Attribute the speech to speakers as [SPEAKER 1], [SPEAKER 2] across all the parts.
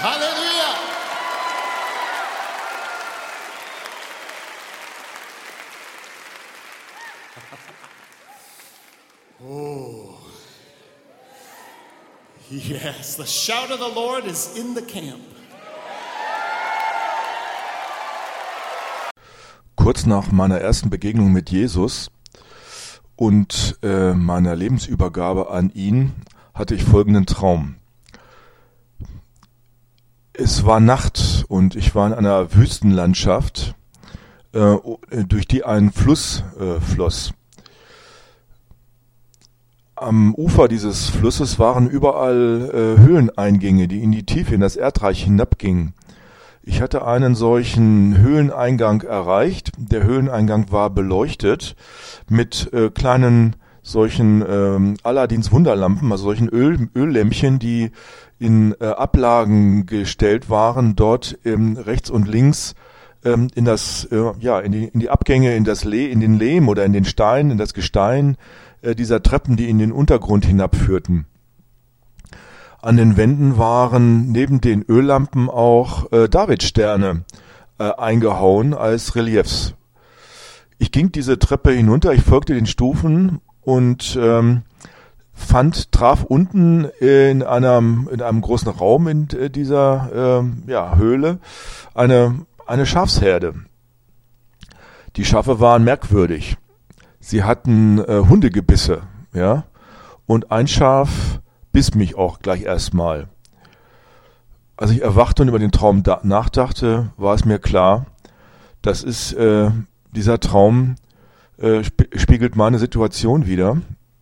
[SPEAKER 1] Halleluja! Oh. Yes, the shout of the Lord is in the camp.
[SPEAKER 2] Kurz nach meiner ersten Begegnung mit Jesus und meiner Lebensübergabe an ihn hatte ich folgenden Traum. Es war Nacht und ich war in einer Wüstenlandschaft, durch die ein Fluss floss. Am Ufer dieses Flusses waren überall Höhleneingänge, die in die Tiefe, in das Erdreich hinabgingen. Ich hatte einen solchen Höhleneingang erreicht. Der Höhleneingang war beleuchtet mit kleinen solchen Aladins Wunderlampen, also solchen Öllämpchen, die in Ablagen gestellt waren, dort rechts und links in die Abgänge, in den Lehm oder in den Stein, in das Gestein dieser Treppen, die in den Untergrund hinabführten. An den Wänden waren neben den Öllampen auch Davidsterne eingehauen als Reliefs. Ich ging diese Treppe hinunter, ich folgte den Stufen und traf unten in einem großen Raum in dieser Höhle eine Schafsherde. Die Schafe waren merkwürdig. Sie hatten Hundegebisse, ja, und ein Schaf biss mich auch gleich erstmal. Als ich erwachte und über den Traum nachdachte, war es mir klar, dieser Traum spiegelt meine Situation wider.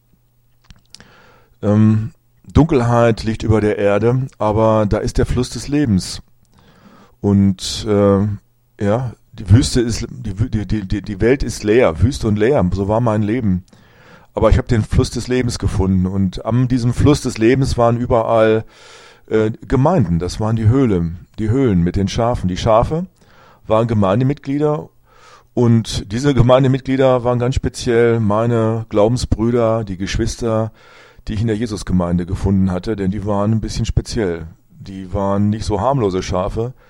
[SPEAKER 2] Dunkelheit liegt über der Erde, aber da ist der Fluss des Lebens. Und die Welt ist leer, Wüste und leer, so war mein Leben. Aber ich habe den Fluss des Lebens gefunden und an diesem Fluss des Lebens waren überall Gemeinden, das waren die Höhlen mit den Schafen. Die Schafe waren Gemeindemitglieder und diese Gemeindemitglieder waren ganz speziell meine Glaubensbrüder, die Geschwister, die ich in der Jesusgemeinde gefunden hatte, denn die waren ein bisschen speziell. Die waren nicht so harmlose Schafe,